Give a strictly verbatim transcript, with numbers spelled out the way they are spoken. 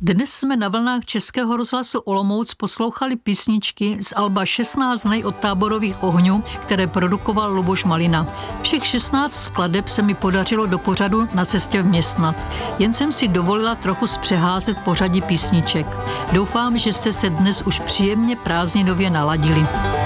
Dnes jsme na vlnách Českého rozhlasu Olomouc poslouchali písničky z alba šestnáct dnů od táborových ohňů, které produkoval Luboš Malina. Všech šestnáct skladeb se mi podařilo do pořadu Na cestě vměstnat. Jen jsem si dovolila trochu zpřeházet pořadí písniček. Doufám, že jste se dnes už příjemně prázdninově naladili.